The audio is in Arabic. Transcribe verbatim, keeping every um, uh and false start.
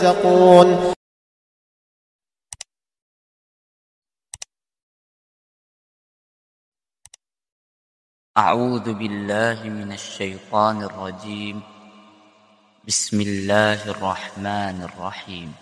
يتقون. أعوذ بالله من الشيطان الرجيم. بسم الله الرحمن الرحيم.